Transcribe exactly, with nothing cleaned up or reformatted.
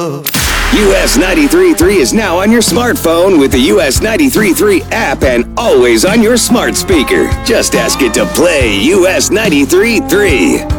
love. U S ninety-three point three is now on your smartphone with the U S ninety-three point three app and always on your smart speaker. Just ask it to play U S ninety-three point three.